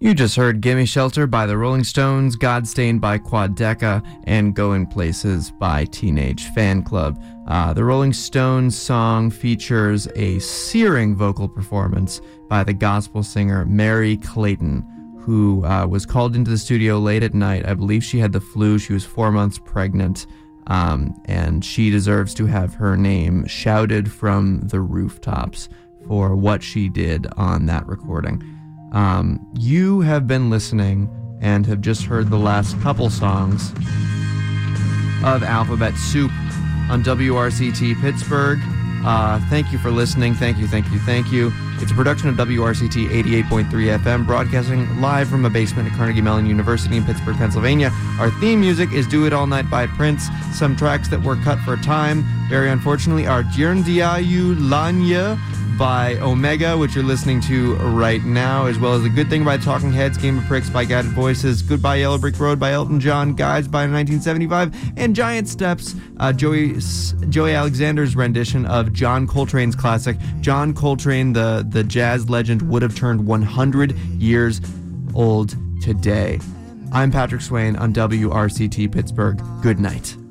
You just heard Gimme Shelter by the Rolling Stones, Godstained by Quadeca, and Going Places by Teenage Fan Club. The Rolling Stones song features a searing vocal performance by the gospel singer Mary Clayton, who was called into the studio late at night. I believe she had the flu. She was 4 months pregnant, and she deserves to have her name shouted from the rooftops for what she did on that recording. You have been listening and have just heard the last couple songs of Alphabet Soup on WRCT Pittsburgh. Thank you for listening. Thank you. It's a production of WRCT 88.3 FM, broadcasting live from a basement at Carnegie Mellon University in Pittsburgh, Pennsylvania. Our theme music is Do It All Night by Prince. Some tracks that were cut for time, very unfortunately, are Djerndiayu Lanya by Omega, which you're listening to right now, as well as The Good Thing by Talking Heads, Game of Pricks by Guided Voices, Goodbye Yellow Brick Road by Elton John, Guides by 1975, and Giant Steps, Joey Alexander's rendition of John Coltrane's classic. John Coltrane, the jazz legend, would have turned 100 years old today. I'm Patrick Swain on WRCT Pittsburgh. Good night.